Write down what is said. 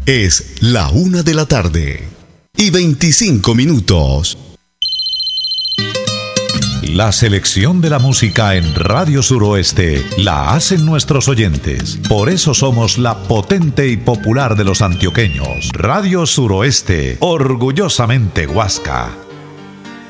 Es la 1:25 p.m. La selección de la música en Radio Suroeste la hacen nuestros oyentes. Por eso somos la potente y popular de los antioqueños. Radio Suroeste, orgullosamente Huasca.